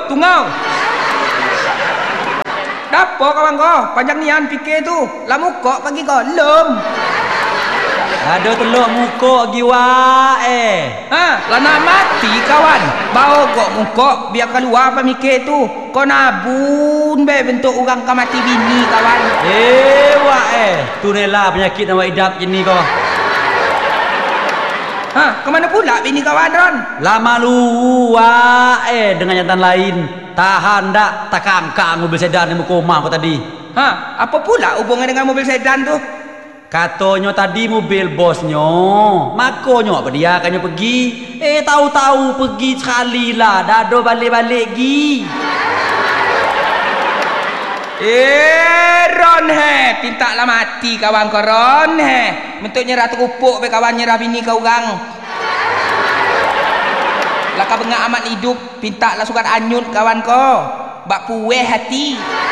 tungau. Dapo kawan kau, panjang nian fikir tu. Lah muka pagi kau, lem. Ada teluk muka giwa Lah nak mati kawan. Bawa kok muka biar keluar pemikir tu. Kau nabun be bentuk orang kau mati bini kawan. Tu nela penyakit awak idap jenis kau. Kemana pula bini kawan Ron? Lama lu dengan jantan lain. Tahan dak takangkang mobil sedan yang koma kau tadi. Apa pula hubungan dengan mobil sedan tu? Katanya tadi mobil bosnya. Makanya apa dia akannya pergi. Tahu-tahu pergi sekali lah. Dah ada balik-balik gi. Ron pinta lah mati kawan kau Ron bentuk nyerah terupuk be kawan nyerah bini kau orang. Lah kau bengak amat hidup pinta lah sukat anyut kawan kau. Bak pueh hati.